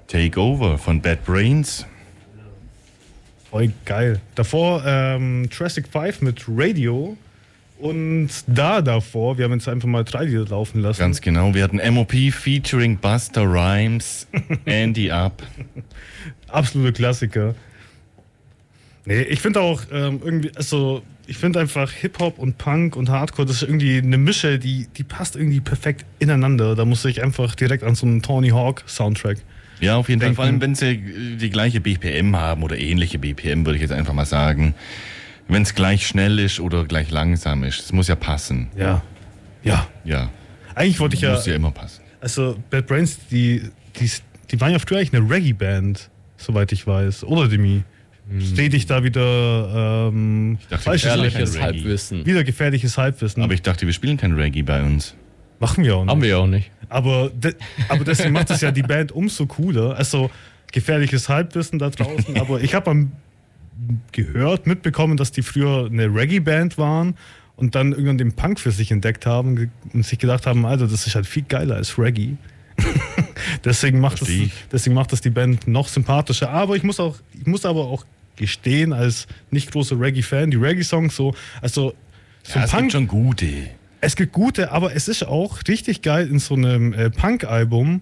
Take Over von Bad Brains. Voll geil. Davor Jurassic 5 mit Radio und davor, wir haben jetzt einfach mal 3 Lieder laufen lassen. Ganz genau, wir hatten MOP featuring Busta Rhymes, Andy Up. Absolute Klassiker. Nee, ich finde auch irgendwie, also ich finde einfach Hip-Hop und Punk und Hardcore, das ist irgendwie eine Mische, die passt irgendwie perfekt ineinander. Da musste ich einfach direkt an so einen Tony Hawk Soundtrack. Ja, auf jeden Fall, vor allem wenn sie die gleiche BPM haben oder ähnliche BPM, würde ich jetzt einfach mal sagen. Wenn es gleich schnell ist oder gleich langsam ist, es muss ja passen. Ja. Eigentlich wollte ich ja... Muss ja immer passen. Also Bad Brains, die waren ja früher eigentlich eine Reggae-Band, soweit ich weiß. Oder Demi? Steht ich da wieder gefährliches Halbwissen. Wieder gefährliches Halbwissen. Aber ich dachte, wir spielen kein Reggae bei uns. Machen wir auch nicht. Haben wir auch nicht. Aber deswegen macht das ja die Band umso cooler. Also gefährliches Halbwissen da draußen. Aber ich habe mitbekommen, dass die früher eine Reggae-Band waren und dann irgendwann den Punk für sich entdeckt haben und sich gedacht haben, Alter, das ist halt viel geiler als Reggae. deswegen macht das die Band noch sympathischer. Aber ich muss aber auch gestehen, als nicht großer Reggae-Fan, die Reggae-Songs so es gibt schon gute. Es gibt gute, aber es ist auch richtig geil in so einem Punk-Album.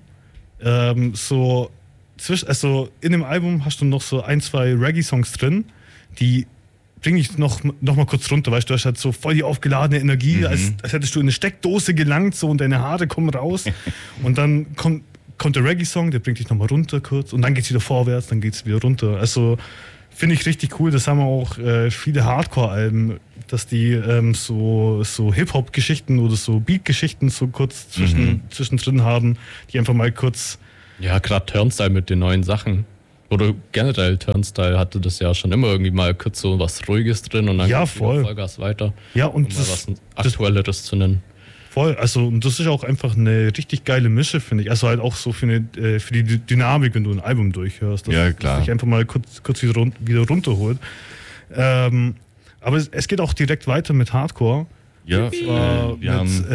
Also in dem Album hast du noch so 1, 2 Reggae-Songs drin, die bring ich noch mal kurz runter, weißt du, hast halt so voll die aufgeladene Energie, als hättest du in eine Steckdose gelangt so und deine Haare kommen raus und dann kommt der Reggae-Song, der bringt dich noch mal runter kurz und dann geht's wieder vorwärts, dann geht's wieder runter. Also finde ich richtig cool, das haben auch viele Hardcore-Alben, dass die so Hip-Hop-Geschichten oder so Beat-Geschichten so kurz zwischendrin haben, die einfach mal kurz... Ja, gerade Turnstyle mit den neuen Sachen. Oder generell Turnstyle hatte das ja schon immer irgendwie mal kurz so was Ruhiges drin und dann ja, geht Vollgas weiter. Ja, und um mal was Aktuelleres zu nennen. Voll, also und das ist auch einfach eine richtig geile Mische, finde ich. Also halt auch so für die Dynamik, wenn du ein Album durchhörst. Ja, klar. Dass dich einfach mal kurz wieder runterholt. Aber es geht auch direkt weiter mit Hardcore. Ja, wir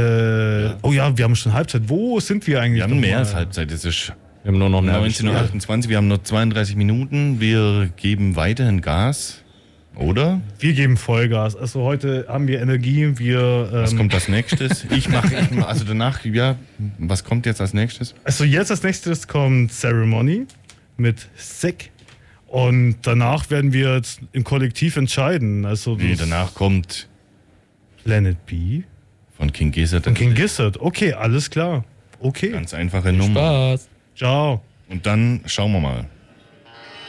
haben schon Halbzeit. Wo sind wir eigentlich? Wir haben mehr als Halbzeit. Das ist wir haben nur noch 19:28, wir haben noch 32 Minuten. Wir geben weiterhin Gas, oder? Wir geben Vollgas. Also heute haben wir Energie. Was kommt als nächstes? Also danach, was kommt jetzt als nächstes? Also jetzt als nächstes kommt Ceremony mit Sick. Und danach werden wir jetzt im Kollektiv entscheiden. Also danach kommt Planet B. Von King Gizzard. Von King Gizzard. Okay, alles klar. Okay. Ganz einfache Nummer. Spaß. Ciao. Und dann schauen wir mal.